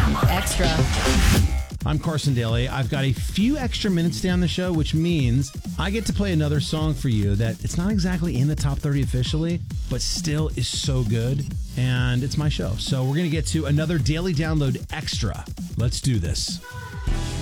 Extra. I'm Carson Daly. I've got a few extra minutes to stay on the show, which means I get to play another song for you that it's not exactly in the top 30 officially, but still is so good. And it's my show. So we're going to get to another Daily Download Extra. Let's do this.